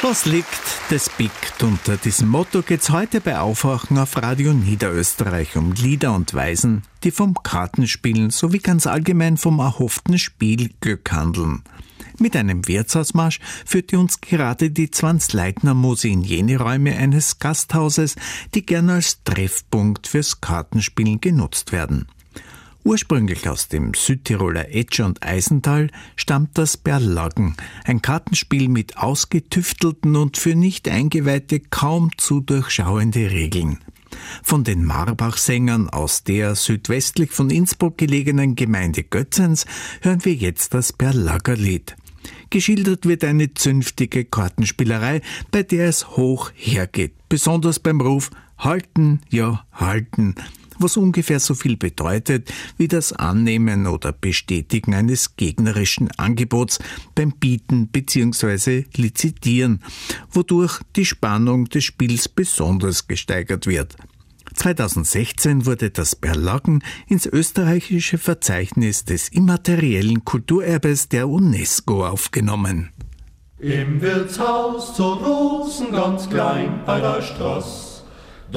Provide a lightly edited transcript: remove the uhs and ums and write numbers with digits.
Was liegt, das biegt. Unter diesem Motto geht's heute bei Aufwachen auf Radio Niederösterreich um Lieder und Weisen, die vom Kartenspielen sowie ganz allgemein vom erhofften Spielglück handeln. Mit einem Wirtshausmarsch führte uns gerade die Zwanzleitner-Muse in jene Räume eines Gasthauses, die gern als Treffpunkt fürs Kartenspielen genutzt werden. Ursprünglich aus dem Südtiroler Etsch und Eisental stammt das Berlaggen, ein Kartenspiel mit ausgetüftelten und für Nicht-Eingeweihte kaum zu durchschauende Regeln. Von den Marbach-Sängern aus der südwestlich von Innsbruck gelegenen Gemeinde Götzens hören wir jetzt das Berlaggerlied. Geschildert wird eine zünftige Kartenspielerei, bei der es hoch hergeht, besonders beim Ruf »Halten, ja, halten«, was ungefähr so viel bedeutet wie das Annehmen oder Bestätigen eines gegnerischen Angebots beim Bieten bzw. Lizitieren, wodurch die Spannung des Spiels besonders gesteigert wird. 2016 wurde das Berlaggen ins österreichische Verzeichnis des immateriellen Kulturerbes der UNESCO aufgenommen. Im Wirtshaus zur Rosen ganz klein bei der Straße